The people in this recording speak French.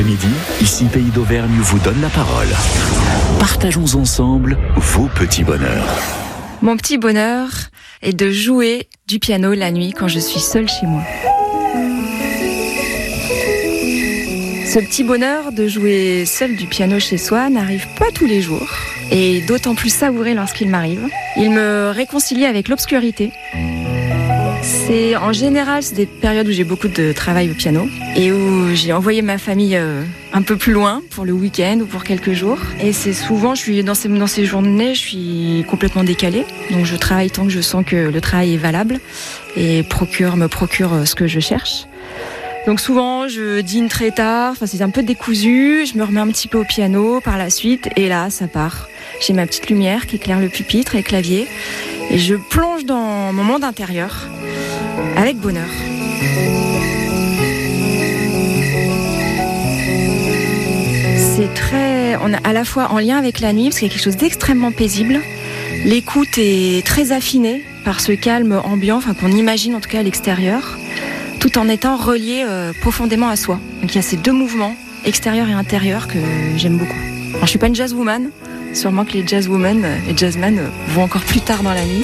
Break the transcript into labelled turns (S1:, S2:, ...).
S1: après-midi, ici Pays d'Auvergne vous donne la parole. Partageons ensemble vos petits bonheurs.
S2: Mon petit bonheur est de jouer du piano la nuit quand je suis seule chez moi. Ce petit bonheur de jouer seul du piano chez soi n'arrive pas tous les jours et d'autant plus savouré lorsqu'il m'arrive. Il me réconcilie avec l'obscurité. En général, c'est des périodes où j'ai beaucoup de travail au piano et où j'ai envoyé ma famille un peu plus loin pour le week-end ou pour quelques jours. Et c'est souvent, je suis dans ces journées, je suis complètement décalée. Donc je travaille tant que je sens que le travail est valable et me procure ce que je cherche. Donc souvent, je dîne très tard, c'est un peu décousu, je me remets un petit peu au piano par la suite et là, ça part. J'ai ma petite lumière qui éclaire le pupitre et le clavier et je plonge dans mon monde intérieur avec bonheur. On est à la fois en lien avec la nuit parce qu'il y a quelque chose d'extrêmement paisible. L'écoute est très affinée par ce calme ambiant, qu'on imagine en tout cas à l'extérieur, tout en étant relié profondément à soi. Donc il y a ces deux mouvements, extérieur et intérieur, que j'aime beaucoup. Alors, je suis pas une jazzwoman, sûrement que les jazzwomen et jazzmen vont encore plus tard dans la nuit.